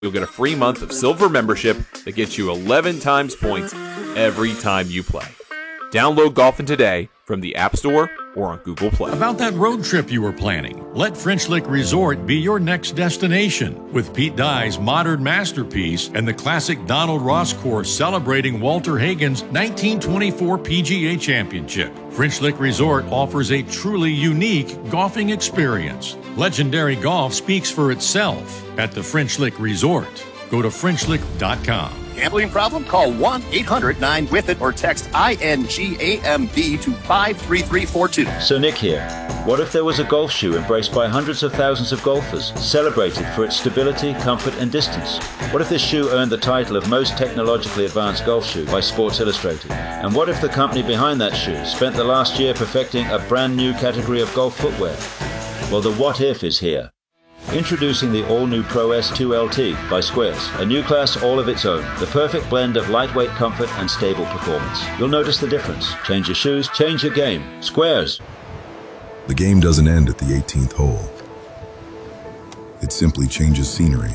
You'll get a free month of silver membership that gets you 11 times points every time you play. Download Golfin' today from the App Store or on Google Play. About that road trip you were planning, let French Lick Resort be your next destination. With Pete Dye's modern masterpiece and the classic Donald Ross course celebrating Walter Hagen's 1924 PGA Championship, French Lick Resort offers a truly unique golfing experience. Legendary golf speaks for itself at the French Lick Resort. Go to FrenchLick.com. Gambling problem? Call 1-800-9-WITH-IT or text INGAMB to 53342. So Nick here. What if there was a golf shoe embraced by hundreds of thousands of golfers, celebrated for its stability, comfort, and distance? What if this shoe earned the title of most technologically advanced golf shoe by Sports Illustrated? And what if the company behind that shoe spent the last year perfecting a brand new category of golf footwear? Well, the what if is here. Introducing the all-new Pro S2 LT by Squares, a new class all of its own, the perfect blend of lightweight comfort and stable performance. You'll notice the difference. Change your shoes, change your game. Squares. The game doesn't end at the 18th hole. It simply changes scenery.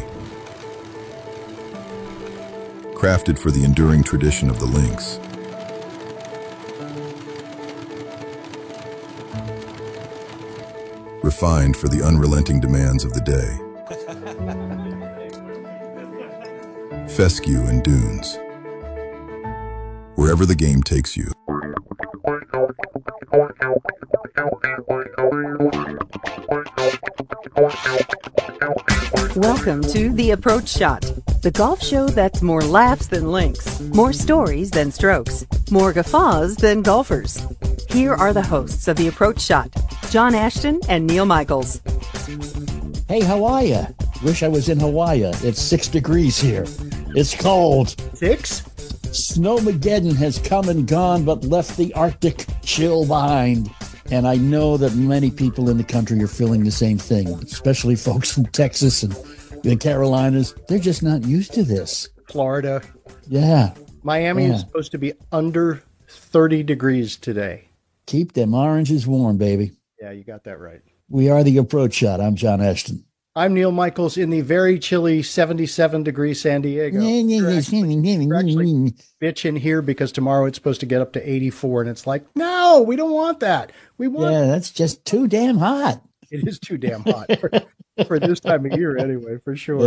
Crafted for the enduring tradition of the links. Refined for the unrelenting demands of the day. Fescue and dunes. Wherever the game takes you. Welcome to The Approach Shot, the golf show that's more laughs than links, more stories than strokes, more guffaws than golfers. Here are the hosts of The Approach Shot, John Ashton and Neil Michaels. Hey, how are you? Wish I was in Hawaii. It's 6 degrees here. It's cold. 6? Snowmageddon has come and gone, but left the Arctic chill behind. And I know that many people in the country are feeling the same thing, especially folks from Texas and the Carolinas. They're just not used to this. Florida. Yeah. Miami is supposed to be under 30 degrees today. Keep them oranges warm, baby. Yeah, you got that right. We are The Approach Shot. I'm John Ashton. I'm Neil Michaels in the very chilly 77-degree San Diego. We're actually bitching here because tomorrow it's supposed to get up to 84, and it's like, no, we don't want that. Yeah, that's just too damn hot. It is too damn hot for this time of year anyway, for sure.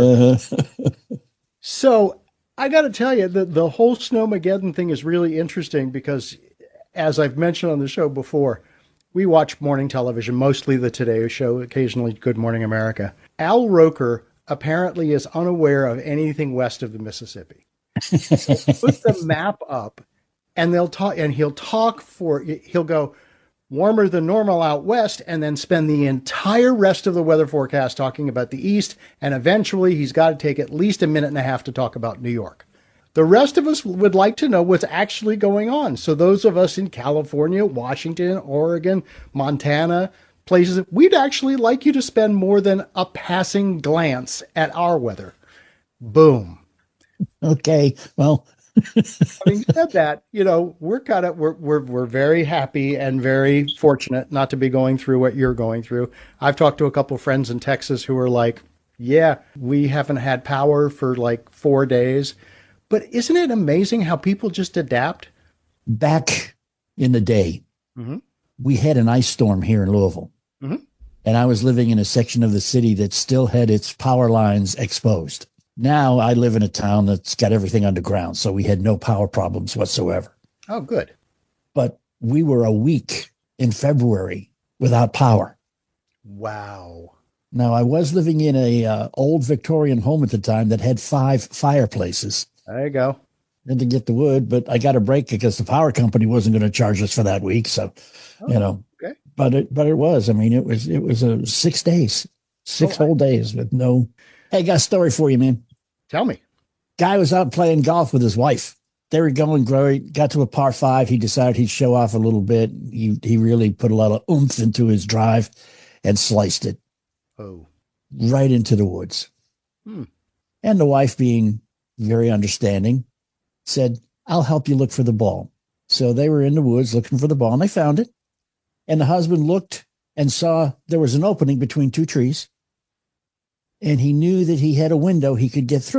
So I got to tell you, the whole Snowmageddon thing is really interesting because, as I've mentioned on the show before, we watch morning television, mostly the Today Show, occasionally Good Morning America. Al Roker apparently is unaware of anything west of the Mississippi. Put the map up, and he'll go warmer than normal out west, and then spend the entire rest of the weather forecast talking about the east, and eventually he's got to take at least a minute and a half to talk about New York. The rest of us would like to know what's actually going on. So those of us in California, Washington, Oregon, Montana, places, we'd actually like you to spend more than a passing glance at our weather. Boom. Okay. Well, having said that, we're very happy and very fortunate not to be going through what you're going through. I've talked to a couple of friends in Texas who are like, yeah, we haven't had power for like 4 days. But isn't it amazing how people just adapt? Back in the day, we had an ice storm here in Louisville. And I was living in a section of the city that still had its power lines exposed. Now I live in a town that's got everything underground, so we had no power problems whatsoever. Oh, good. But we were a week in February without power. Wow. Now, I was living in a old Victorian home at the time that had 5 fireplaces. There you go. And to get the wood, but I got a break because the power company wasn't going to charge us for that week. So, okay. But it was. I mean, it was 6 days, 6 whole days with no. Hey, got a story for you, man. Tell me. Guy was out playing golf with his wife. They were going great. Got to a par 5. He decided he'd show off a little bit. He really put a lot of oomph into his drive and sliced it. Oh. Right into the woods. And the wife, being very understanding, said, I'll help you look for the ball. So they were in the woods looking for the ball, and they found it. And the husband looked and saw there was an opening between 2 trees. and he knew that he had a window he could get through.